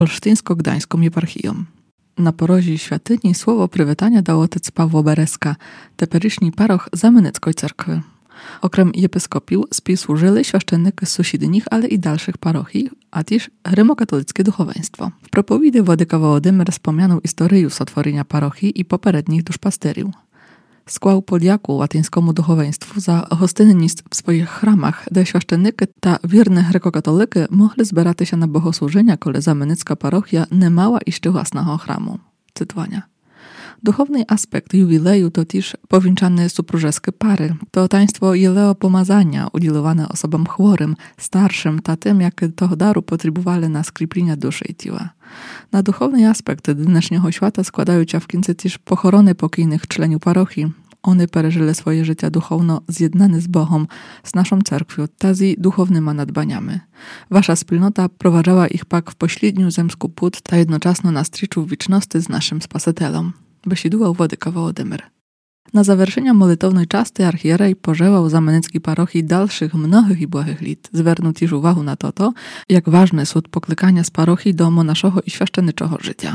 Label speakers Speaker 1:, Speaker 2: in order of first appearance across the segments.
Speaker 1: olsztyńsko-gdańską eparchiją. Na porozie światyni słowo przywitania dał otec Pawło Bereska, teperyśni paroch Zamynyckiej cerkwy. Okrem episkopił służyli świaszczennyky z sąsiednich, ale i dalszych parochii, a też rymokatolickie duchowieństwo. W propowidy Władyka Wołodymyr wspomniano historię sotworzenia parochii i poprzednich duszpasterów. Skłał Poliaku łatyńskiemu duchowieństwu za hostynnictw w swoich chramach, gdzie świaszczennyky ta wierne grekokatoliky mogli zbierać się na bogosłużenia, kole Zamynycka parochia nie mała jeszcze własnego chramu. Cytowania. Duchowny aspekt jubileju to też powieńczane supróżeskie pary. To taństwo jeleo pomazania udzielone osobom chorym, starszym, ta tym, jak toho daru potrzebowali na skryplenia duszy i ciała. Na duchowny aspekt dnešního świata składają się w końcu też pochorony pokojnych członków parochii. One przeżyli swoje życie duchowno zjednane z Bogiem, z naszą cerkwią, tazi duchownymi nadbaniami. Wasza wspólnota prowadzała ich pak w pośredniu zemsku put, ta jednoczasno na striczu wieczności z naszym Spasitelem. Wysiedłał Władyka Wołodymyr. Na zawerszenie molitownej czasty archierej pożełał Zamynyckiej parochii dalszych mnogich i błahych lit. Zwernął też uwagę na to, jak ważny jest poklykania z parochii do monaszego i świaszczeniczego życia.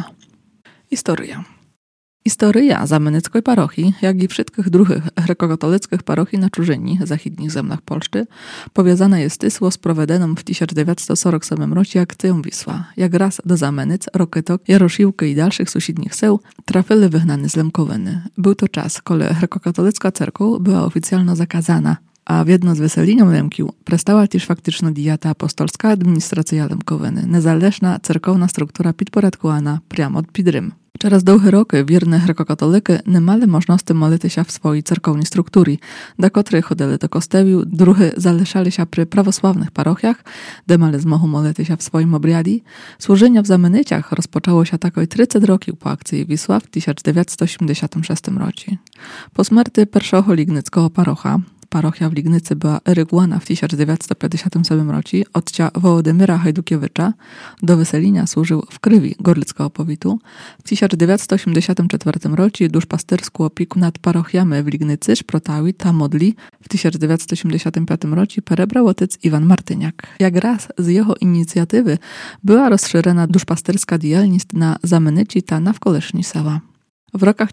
Speaker 1: Historia Zamynyckiej parochii, jak i wszystkich druhych grekokatolickich parochii na czużyni, zachідnych zemlach Polszczy, powiązana jest tysło z prowadzoną w 1947 roku akcją Wisła. Jak raz do Zamynyc, Rokytok, Jarosziłki i dalszych sąsiednich seł trafili wygnani z Lemkowyny. Był to czas, kiedy grekokatolicka cerkwa była oficjalnie zakazana, a w jedno z weselinią Lemkiu prestała też faktyczna dieta apostolska administracja Lemkowyny, niezależna cerkowna struktura podporядkowana priamo od Rym. Przez długie roky wierne grekokatoliky nie mieli możliwości modlić się w swojej cerkownej strukturze, do której chodzili do kościołów, druhy zaleszali się przy prawosławnych parochiach, gdzie mieli zmohu modlić się w swoim obriadzie. Służenie w Zamynyciach rozpoczęło się tako 30 roków po akcji Wisła w 1986 roku. Po śmierci pierwszego lignyckiego parocha, parochia w Lignycy była erygowana w 1957 roku odcia Wołodymyra Hajdukiewicza, do weselinia służył w Krywi Gorlickiego powitu. W 1984 roku duszpasterską opiekę nad parochiami w Lignycy szprotawi ta modli. W 1985 roku perebrał otec Iwan Martyniak. Jak raz z jego inicjatywy była rozszerzona duszpasterska działalność na Zamynyci ta nawkoleszni sela. W rokach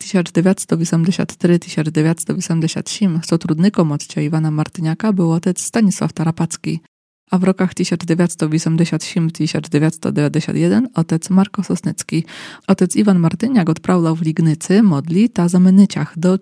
Speaker 1: 1983-1987 sotrudnikom odcia Iwana Martyniaka był otec Stanisław Tarapacki, a w rokach 1987-1991 otec Marko Sosnycki. Otec Iwan Martyniak odprawiał w Lignycy modli ta Zamynyciach do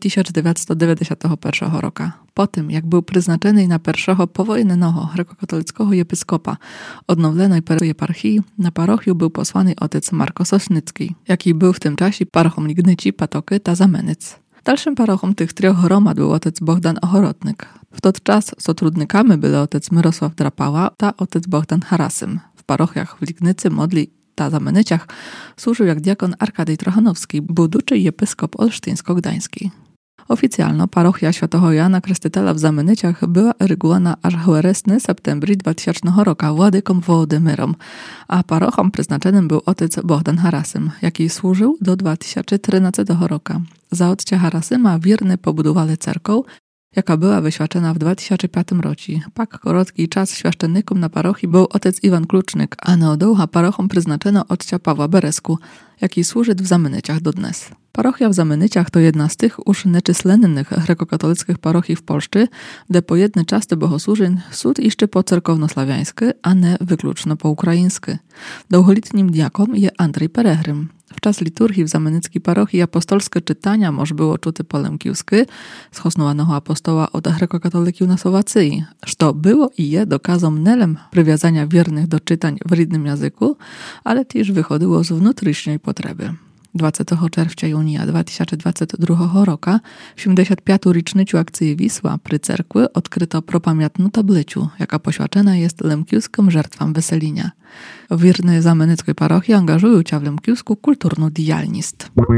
Speaker 1: 1991 roku. Po tym, jak był przeznaczony na pierwszego powojennego grekokatolickiego episkopa odnowionej eparchii, na parochiu był posłany otec Marko Sosnycki, jaki był w tym czasie parochą Lignyci, Patoky ta Zamynyc. Dalszym parochom tych trzech gromad był otec Bohdan Ochorotnyk. W ten czas sotrudnikami byli otec Mirosław Drapała ta otec Bohdan Harasym. W parochiach w Lignycy, modli ta Zamynyciach służył jak diakon Arkadij Trochanowski, buduczy episkop olsztyńsko-gdański. Oficjalno parochia świętego Jana Chrzciciela w Zamynyciach była erygowana aż chłeresny septembry 2000 roku Władyką Wołodymyrem, a parochom przeznaczonym był otec Bohdan Harasym, jaki służył do 2013 roku. Za otcia Harasyma wierny pobudowali cerkoł, jaka była wyświadczona w 2005 roku. Pak krótki czas świaszczennikom na parochii był otec Iwan Klucznyk, a na odołha parochom przeznaczono otcia Pawła Beresku, jaki służy w Zamynyciach do dnes. Parochia w Zamynyciach to jedna z tych już nieczyslennych grekokatolickich parochii w Polsce, gdzie po jedny czas do bogosłużeń sud jeszcze po cerkownosławiańsky, a nie wykluczno po ukraińsky. Długoletnim diakom je Andrzej Peregrym. W czas liturgii w Zamynyckiej parochii apostolskie czytania może było czuty po lemkiewsky, schosnowanego apostoła od grekokatolików na Słowacji, co było i je dokazom nelem przywiązania wiernych do czytań w rodnym języku, ale też wychodziło z wnętrznej potrzeby. 20 czerwca junia 2022 roku, w 75. rocznicę akcji Wisła przy cerkwy odkryto propamiętną tablicę, jaka poświadczona jest lemkiewskim żertwom weselinia. Wierny Zamynyckiej parochii angażują się w lemkiewską kulturną działalność.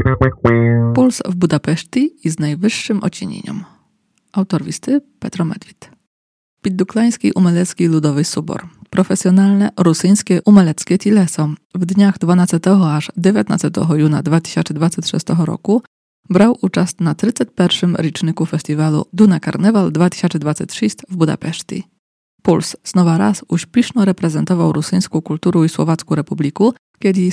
Speaker 1: Puls w Budapeszcie i z najwyższym ocenieniem. Autor listy Petro Medwid. Піддукланський Umelecki Ludowy Sobór. Profesjonalne rosyjskie umeleckie tileso w dniach 12 aż 19 juna 2026 roku brał udział na 31. roczniku festiwalu Duna Karneval 2026 w Budapeszcie. Puls znowu raz uśpieszno reprezentował rosyjską kulturę i Słowacką Republikę Kedy